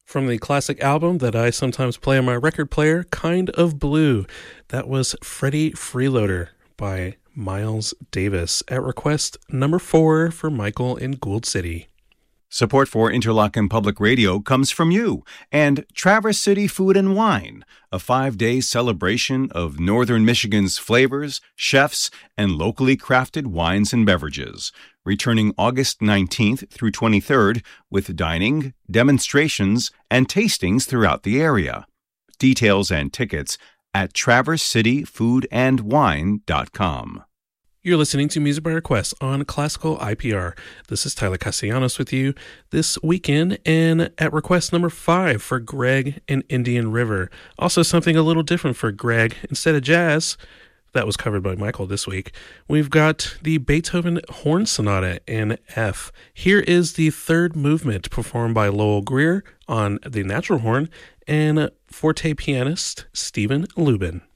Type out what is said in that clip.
From the classic album that I sometimes play on my record player, Kind of Blue, that was Freddie Freeloader by Miles Davis at request number 4 for Michael in Gould City. Support for Interlochen Public Radio comes from you and Traverse City Food and Wine, a 5-day celebration of Northern Michigan's flavors, chefs, and locally crafted wines and beverages, returning August 19th through 23rd with dining, demonstrations, and tastings throughout the area. Details and tickets at traversecityfoodandwine.com. You're listening to Music by Request on Classical IPR. This is Tyler Castellanos with you this weekend, and at request number 5 for Greg and Indian River. Also something a little different for Greg. Instead of jazz, that was covered by Michael this week, we've got the Beethoven Horn Sonata in F. Here is the third movement performed by Lowell Greer on the natural horn and forte pianist Stephen Lubin.